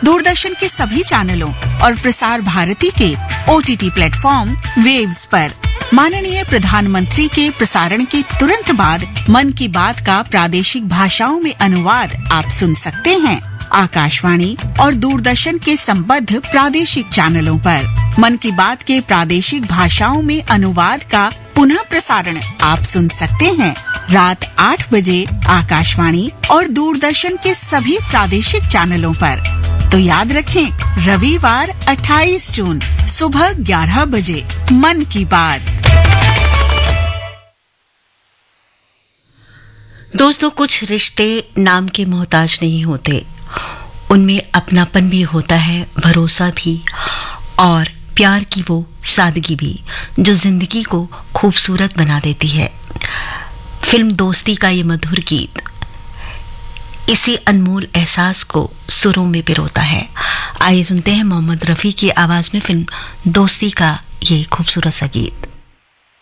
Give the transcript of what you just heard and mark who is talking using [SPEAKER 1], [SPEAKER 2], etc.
[SPEAKER 1] दूरदर्शन के सभी चैनलों और प्रसार भारती के OTT प्लेटफॉर्म वेव्स पर। माननीय प्रधानमंत्री के प्रसारण के तुरंत बाद मन की बात का प्रादेशिक भाषाओं में अनुवाद आप सुन सकते हैं आकाशवाणी और दूरदर्शन के संबद्ध प्रादेशिक चैनलों पर। मन की बात के प्रादेशिक भाषाओं में अनुवाद का पुनः प्रसारण आप सुन सकते हैं रात 8 बजे आकाशवाणी और दूरदर्शन के सभी प्रादेशिक चैनलों पर। तो याद रखें, रविवार 28 जून सुबह 11 बजे मन की बात।
[SPEAKER 2] दोस्तों, कुछ रिश्ते नाम के मोहताज नहीं होते, उनमें अपनापन भी होता है, भरोसा भी और प्यार की वो सादगी भी जो जिंदगी को खूबसूरत बना देती है। फिल्म दोस्ती का ये मधुर गीत इसी अनमोल एहसास को सुरों में पिरोता है। आइए सुनते हैं मोहम्मद रफ़ी की आवाज में फिल्म दोस्ती का ये खूबसूरत सा गीत।